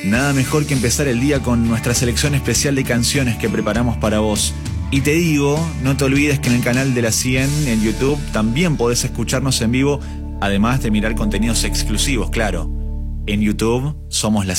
Nada mejor que empezar el día con nuestra selección especial de canciones que preparamos para vos. Y te digo, no te olvides que en el canal de La 100 en YouTube también podés escucharnos en vivo, además de mirar contenidos exclusivos, claro. En YouTube somos La